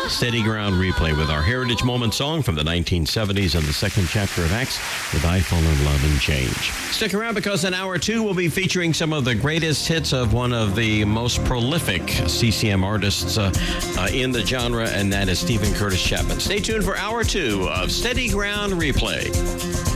Steady Ground Replay with our Heritage Moment song from the 1970s and the second chapter of Acts with I Fall in Love and Change. Stick around because in hour two we'll be featuring some of the greatest hits of one of the most prolific CCM artists in the genre, and that is Stephen Curtis Chapman. Stay tuned for hour two of Steady Ground Replay.